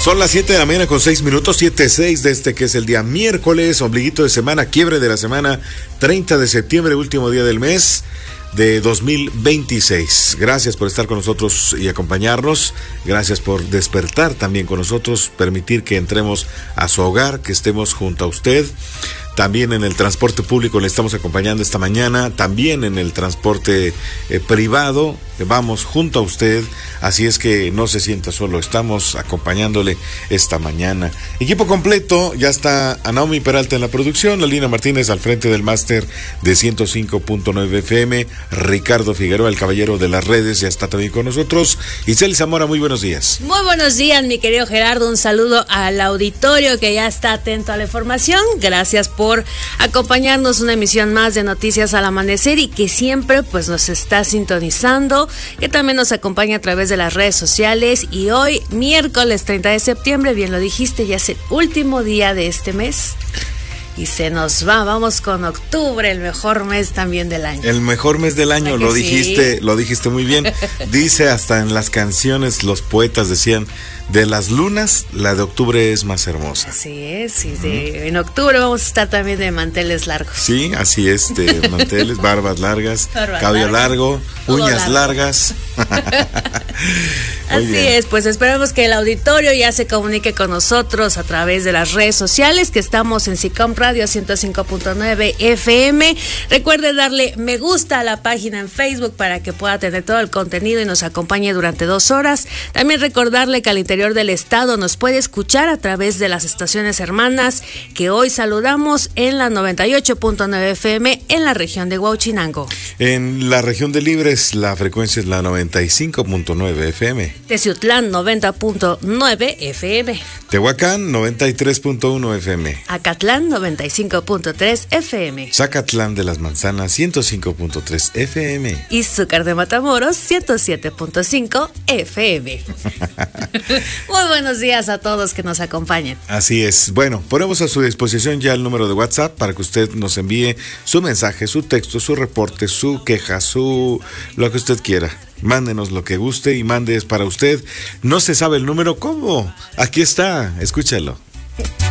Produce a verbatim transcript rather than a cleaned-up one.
Son las siete de la mañana con seis minutos, siete seis de este que es el día miércoles, ombliguito de semana, quiebre de la semana, treinta de septiembre, último día del mes de dos mil veintiséis. Gracias por estar con nosotros y acompañarnos. Gracias por despertar también con nosotros, permitir que entremos a su hogar, que estemos junto a usted. También en el transporte público le estamos acompañando esta mañana, también en el transporte eh, privado, vamos junto a usted, así es que no se sienta solo, estamos acompañándole esta mañana. Equipo completo, ya está Naomi Peralta en la producción, Lalina Martínez al frente del máster de ciento cinco punto nueve F M, Ricardo Figueroa, el caballero de las redes, ya está también con nosotros. Iseli Zamora, muy buenos días. Muy buenos días, mi querido Gerardo, un saludo al auditorio que ya está atento a la información, gracias por por acompañarnos una emisión más de Noticias al Amanecer y que siempre pues nos está sintonizando, que también nos acompaña a través de las redes sociales. Y hoy, miércoles treinta de septiembre, bien lo dijiste, ya es el último día de este mes. Y se nos va, vamos con octubre, el mejor mes también del año. El mejor mes del año, lo dijiste, sí? Lo dijiste muy bien. Dice hasta en las canciones, los poetas decían, de las lunas, la de octubre es más hermosa. Así es, sí, de, en octubre vamos a estar también de manteles largos. Sí, así es, de manteles, barbas largas, barbas cabello largas, largo, uñas largo. largas. Así bien. es, pues esperamos que el auditorio ya se comunique con nosotros a través de las redes sociales, que estamos en SICOM Radio ciento cinco punto nueve F M. Recuerde darle me gusta a la página en Facebook para que pueda tener todo el contenido y nos acompañe durante dos horas. También recordarle que al interior del estado nos puede escuchar a través de las estaciones hermanas que hoy saludamos en la noventa y ocho punto nueve F M en la región de Huauchinango. En la región de Libres la frecuencia es la noventa y cinco punto nueve F M. Teciutlán noventa punto nueve F M. Tehuacán noventa y tres punto uno F M. Acatlán noventa y cinco punto tres F M. Zacatlán de las Manzanas ciento cinco punto tres F M. Izúcar de Matamoros ciento siete punto cinco F M. Muy buenos días a todos que nos acompañen. Así es. Bueno, ponemos a su disposición ya el número de WhatsApp para que usted nos envíe su mensaje, su texto, su reporte, su queja, su lo que usted quiera. Mándenos lo que guste y mande es para usted. No se sabe el número, ¿cómo? Aquí está, escúchalo.